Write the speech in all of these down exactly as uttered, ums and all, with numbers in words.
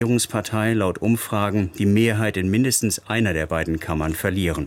Regierungspartei laut Umfragen die Mehrheit in mindestens einer der beiden Kammern verlieren.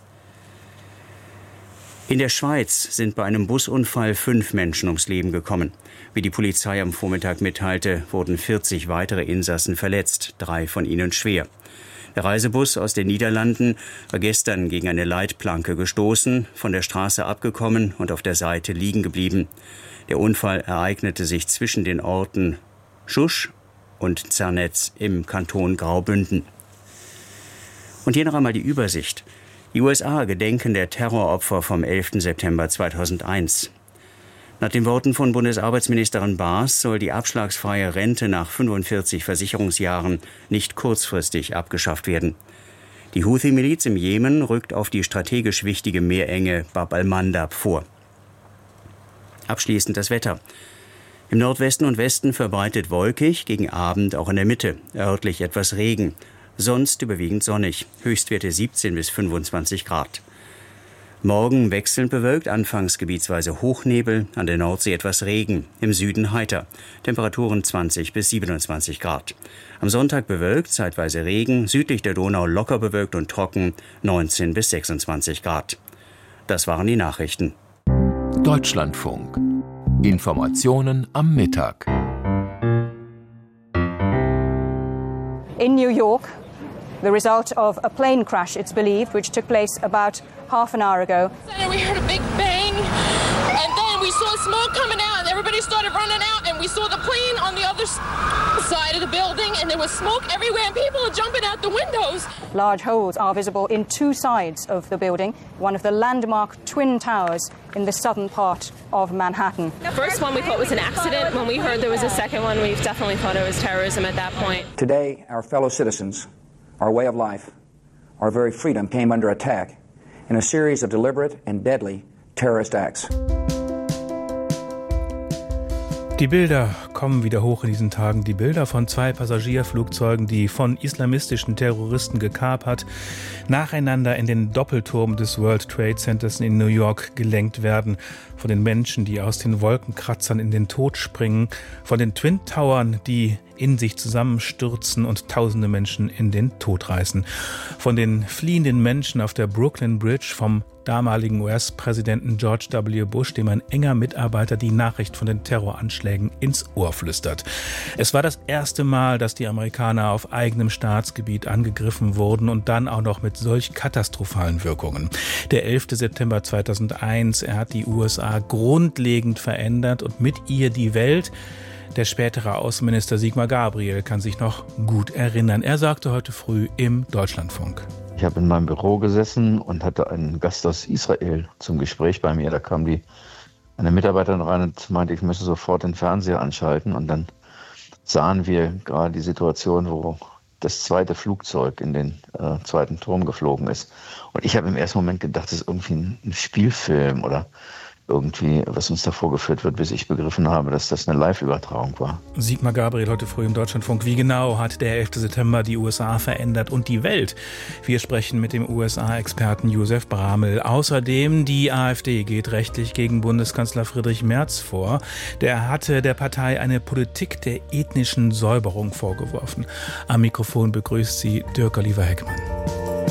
In der Schweiz sind bei einem Busunfall fünf Menschen ums Leben gekommen. Wie die Polizei am Vormittag mitteilte, wurden vierzig weitere Insassen verletzt, drei von ihnen schwer. Der Reisebus aus den Niederlanden war gestern gegen eine Leitplanke gestoßen, von der Straße abgekommen und auf der Seite liegen geblieben. Der Unfall ereignete sich zwischen den Orten Schusch und Zernetz im Kanton Graubünden. Und hier noch einmal die Übersicht. Die U S A gedenken der Terroropfer vom elften September zweitausendeins. Nach den Worten von Bundesarbeitsministerin Baas soll die abschlagsfreie Rente nach fünfundvierzig Versicherungsjahren nicht kurzfristig abgeschafft werden. Die Houthi-Miliz im Jemen rückt auf die strategisch wichtige Meerenge Bab al-Mandab vor. Abschließend das Wetter. Im Nordwesten und Westen verbreitet wolkig, gegen Abend auch in der Mitte, örtlich etwas Regen. Sonst überwiegend sonnig, Höchstwerte siebzehn bis fünfundzwanzig Grad. Morgen wechselnd bewölkt, anfangs gebietsweise Hochnebel, an der Nordsee etwas Regen, im Süden heiter. Temperaturen zwanzig bis siebenundzwanzig Grad. Am Sonntag bewölkt, zeitweise Regen, südlich der Donau locker bewölkt und trocken, neunzehn bis sechsundzwanzig Grad. Das waren die Nachrichten. Deutschlandfunk. Informationen am Mittag. In New York, the result of a plane crash, it's believed, which took place about half an hour ago. And we heard a big bang, and then we saw smoke coming out, and everybody started running out, and we saw the plane on the other side of the building, and there was smoke everywhere, and people are jumping out the windows. Large holes are visible in two sides of the building, one of the landmark Twin Towers in the southern part of Manhattan. The first one we thought was an accident. When we heard there was a second one, we definitely thought it was terrorism at that point. Today, our fellow citizens, our way of life, our very freedom came under attack in a series of deliberate and deadly terrorist acts. Die Bilder kommen wieder hoch in diesen Tagen. Die Bilder von zwei Passagierflugzeugen, die von islamistischen Terroristen gekapert, nacheinander in den Doppelturm des World Trade Centers in New York gelenkt werden. Von den Menschen, die aus den Wolkenkratzern in den Tod springen. Von den Twin Towern, die in sich zusammenstürzen und tausende Menschen in den Tod reißen. Von den fliehenden Menschen auf der Brooklyn Bridge, vom damaligen U S-Präsidenten George W. Bush, dem ein enger Mitarbeiter die Nachricht von den Terroranschlägen ins Ohr flüstert. Es war das erste Mal, dass die Amerikaner auf eigenem Staatsgebiet angegriffen wurden und dann auch noch mit solch katastrophalen Wirkungen. Der elfte September zweitausendeins, er hat die U S A grundlegend verändert und mit ihr die Welt. Der spätere Außenminister Sigmar Gabriel kann sich noch gut erinnern. Er sagte heute früh im Deutschlandfunk: Ich habe in meinem Büro gesessen und hatte einen Gast aus Israel zum Gespräch bei mir. Da kam die eine Mitarbeiterin rein und meinte, ich müsse sofort den Fernseher anschalten. Und dann sahen wir gerade die Situation, wo das zweite Flugzeug in den äh, zweiten Turm geflogen ist. Und ich habe im ersten Moment gedacht, das ist irgendwie ein, ein Spielfilm oder irgendwie, was uns da vorgeführt wird, bis ich begriffen habe, dass das eine Live-Übertragung war. Sigmar Gabriel heute früh im Deutschlandfunk. Wie genau hat der elfte September die U S A verändert und die Welt? Wir sprechen mit dem U S A-Experten Josef Bramel. Außerdem, die AfD geht rechtlich gegen Bundeskanzler Friedrich Merz vor. Der hatte der Partei eine Politik der ethnischen Säuberung vorgeworfen. Am Mikrofon begrüßt sie Dirk Oliver Heckmann.